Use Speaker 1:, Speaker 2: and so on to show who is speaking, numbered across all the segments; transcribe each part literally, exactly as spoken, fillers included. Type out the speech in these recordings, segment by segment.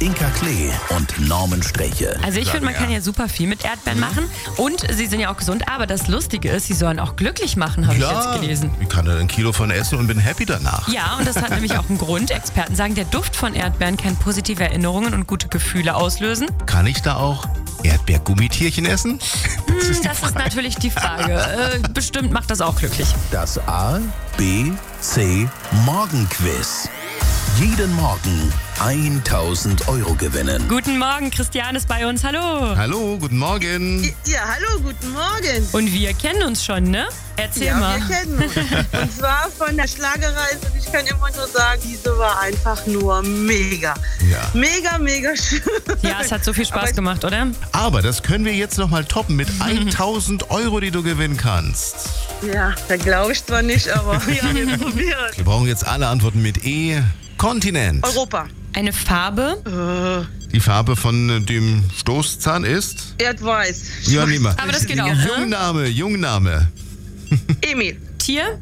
Speaker 1: Inka Klee und Norman Streche.
Speaker 2: Also ich finde, man kann ja super viel mit Erdbeeren machen und sie sind ja auch gesund, aber das Lustige ist, sie sollen auch glücklich machen, habe ich jetzt gelesen.
Speaker 3: Ich kann da ein Kilo von essen und bin happy danach.
Speaker 2: Ja, und das hat nämlich auch einen Grund. Experten sagen, der Duft von Erdbeeren kann positive Erinnerungen und gute Gefühle auslösen.
Speaker 3: Kann ich da auch Erdbeergummitierchen essen?
Speaker 2: Hm, das ist, das ist natürlich die Frage. Äh, bestimmt macht das auch glücklich.
Speaker 1: Das A, B, C Morgenquiz. Jeden Morgen tausend Euro gewinnen.
Speaker 2: Guten Morgen, Christian ist bei uns. Hallo.
Speaker 3: Hallo, guten Morgen.
Speaker 4: Ja, hallo, guten Morgen.
Speaker 2: Und wir kennen uns schon, ne? Erzähl
Speaker 4: ja,
Speaker 2: mal.
Speaker 4: wir kennen uns. Und zwar von der Schlagerreise. Und ich kann immer nur sagen, diese war einfach nur mega.
Speaker 3: Ja.
Speaker 4: Mega, mega schön.
Speaker 2: Ja, es hat so viel Spaß
Speaker 4: Aber
Speaker 2: gemacht, oder?
Speaker 3: Aber das können wir jetzt nochmal toppen mit tausend Euro, die du gewinnen kannst.
Speaker 4: Ja, da glaube ich zwar nicht, aber ja, wir probieren.
Speaker 3: Wir brauchen jetzt alle Antworten mit E. Kontinent.
Speaker 4: Europa.
Speaker 2: Eine Farbe?
Speaker 4: Äh,
Speaker 3: Die Farbe von dem Stoßzahn ist?
Speaker 4: Erdweiß.
Speaker 3: Ja, nimm mal.
Speaker 2: Aber das geht auch, ne?
Speaker 3: Jungname, Jungname.
Speaker 4: Emil.
Speaker 2: Tier?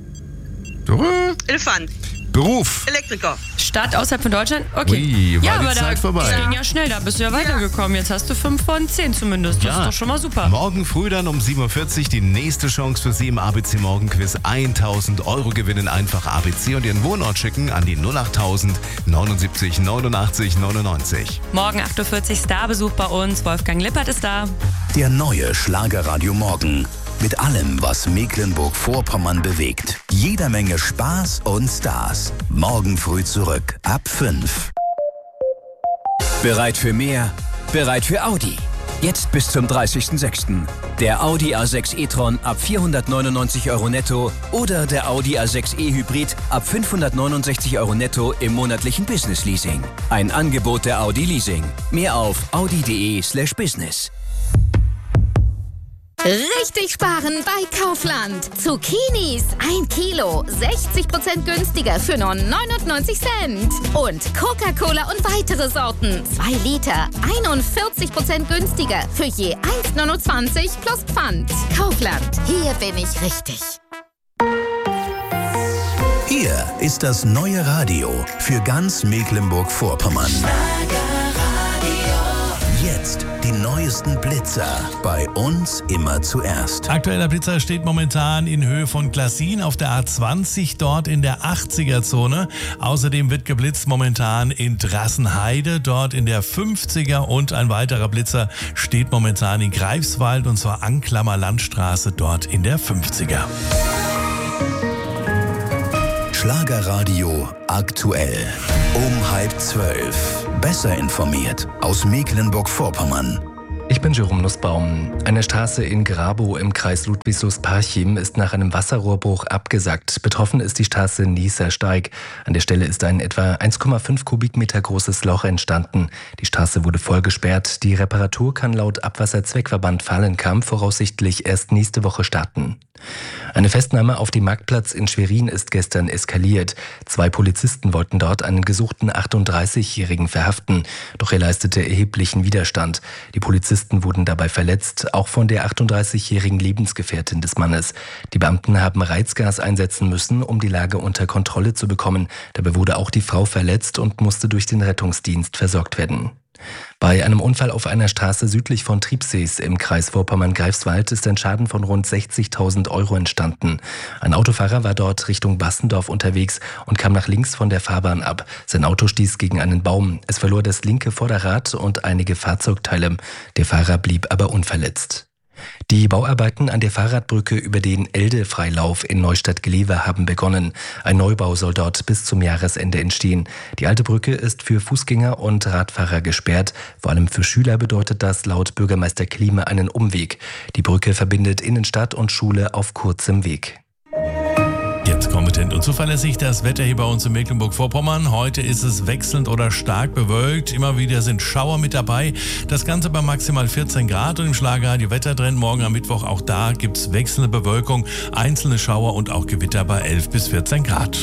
Speaker 4: Elefant.
Speaker 3: Beruf.
Speaker 4: Elektriker.
Speaker 2: Stadt außerhalb von Deutschland? Okay.
Speaker 3: Ui, war
Speaker 2: ja,
Speaker 3: die
Speaker 2: aber
Speaker 3: Zeit
Speaker 2: da,
Speaker 3: vorbei.
Speaker 2: das ging ja schnell, da bist du ja weitergekommen. Jetzt hast du fünf von zehn zumindest. Das
Speaker 3: Ja.
Speaker 2: ist doch schon mal super.
Speaker 3: Morgen früh dann um sieben Uhr vierzig die nächste Chance für Sie im A B C Morgenquiz. tausend Euro gewinnen. Einfach A B C und Ihren Wohnort schicken an die null achttausend neunundsiebzig neunundachtzig neunundneunzig.
Speaker 2: Morgen acht Uhr vierzig Starbesuch bei uns. Wolfgang Lippert ist da.
Speaker 1: Der neue Schlagerradio Morgen. Mit allem, was Mecklenburg-Vorpommern bewegt. Jeder Menge Spaß und Stars. Morgen früh zurück ab fünf.
Speaker 5: Bereit für mehr? Bereit für Audi. Jetzt bis zum dreißigsten sechsten Der Audi A sechs e-tron ab vierhundertneunundneunzig Euro netto oder der Audi A sechs e Hybrid ab fünfhundertneunundsechzig Euro netto im monatlichen Business Leasing. Ein Angebot der Audi Leasing. Mehr auf audi.de slash business.
Speaker 6: Richtig sparen bei Kaufland. Zucchinis ein Kilo, sechzig Prozent günstiger für nur neunundneunzig Cent. Und Coca-Cola und weitere Sorten, zwei Liter, einundvierzig Prozent günstiger für je eins neunundzwanzig plus Pfand. Kaufland, hier bin ich richtig.
Speaker 1: Hier ist das neue Radio für ganz Mecklenburg-Vorpommern. Jetzt die neuesten Blitzer. Bei uns immer zuerst.
Speaker 7: Aktueller Blitzer steht momentan in Höhe von Glassin auf der A zwanzig, dort in der achtziger-Zone. Außerdem wird geblitzt momentan in Drassenheide, dort in der fünfziger. Und ein weiterer Blitzer steht momentan in Greifswald, und zwar Anklammer Landstraße, dort in der fünfziger.
Speaker 1: Schlagerradio aktuell. Um halb zwölf. Besser informiert aus Mecklenburg-Vorpommern.
Speaker 8: Ich bin Jerome Nussbaum. Eine Straße in Grabow im Kreis Ludwigslust-Parchim ist nach einem Wasserrohrbruch abgesackt. Betroffen ist die Straße Niesersteig. An der Stelle ist ein etwa eins Komma fünf Kubikmeter großes Loch entstanden. Die Straße wurde voll gesperrt. Die Reparatur kann laut Abwasserzweckverband Fahlenkamp voraussichtlich erst nächste Woche starten. Eine Festnahme auf dem Marktplatz in Schwerin ist gestern eskaliert. Zwei Polizisten wollten dort einen gesuchten achtunddreißigjährigen verhaften. Doch er leistete erheblichen Widerstand. Die Polizisten wurden dabei verletzt, auch von der achtunddreißigjährigen Lebensgefährtin des Mannes. Die Beamten haben Reizgas einsetzen müssen, um die Lage unter Kontrolle zu bekommen. Dabei wurde auch die Frau verletzt und musste durch den Rettungsdienst versorgt werden. Bei einem Unfall auf einer Straße südlich von Triebsees im Kreis Vorpommern-Greifswald ist ein Schaden von rund sechzigtausend Euro entstanden. Ein Autofahrer war dort Richtung Bassendorf unterwegs und kam nach links von der Fahrbahn ab. Sein Auto stieß gegen einen Baum. Es verlor das linke Vorderrad und einige Fahrzeugteile. Der Fahrer blieb aber unverletzt. Die Bauarbeiten an der Fahrradbrücke über den Elde-Freilauf in Neustadt-Glewe haben begonnen. Ein Neubau soll dort bis zum Jahresende entstehen. Die alte Brücke ist für Fußgänger und Radfahrer gesperrt. Vor allem für Schüler bedeutet das laut Bürgermeister Klime einen Umweg. Die Brücke verbindet Innenstadt und Schule auf kurzem Weg.
Speaker 7: Jetzt kompetent und zuverlässig das Wetter hier bei uns in Mecklenburg-Vorpommern. Heute ist es wechselnd oder stark bewölkt. Immer wieder sind Schauer mit dabei. Das Ganze bei maximal vierzehn Grad. Und im Schlagerradio Wettertrend morgen am Mittwoch auch da gibt es wechselnde Bewölkung, einzelne Schauer und auch Gewitter bei elf bis vierzehn Grad.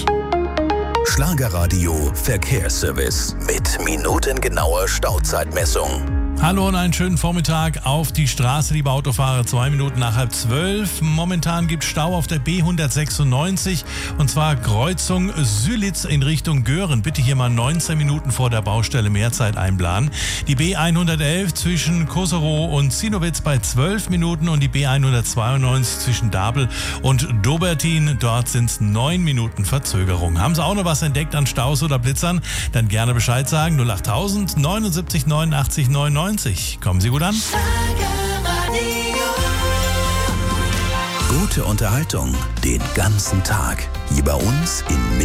Speaker 1: Schlagerradio Verkehrsservice mit minutengenauer Stauzeitmessung.
Speaker 7: Hallo und einen schönen Vormittag auf die Straße, liebe Autofahrer. Zwei Minuten nach halb zwölf. Momentan gibt es Stau auf der B hundertsechsundneunzig und zwar Kreuzung Sülitz in Richtung Göhren. Bitte hier mal neunzehn Minuten vor der Baustelle mehr Zeit einplanen. Die B hundertelf zwischen Koserow und Zinnowitz bei zwölf Minuten und die B hundertzweiundneunzig zwischen Dabel und Dobertin. Dort sind es neun Minuten Verzögerung. Haben Sie auch noch was entdeckt an Staus oder Blitzern? Dann gerne Bescheid sagen. null achttausend neunundsiebzig neunundachtzig neunundneunzig. Kommen Sie gut an.
Speaker 1: Gute Unterhaltung den ganzen Tag. Hier bei uns in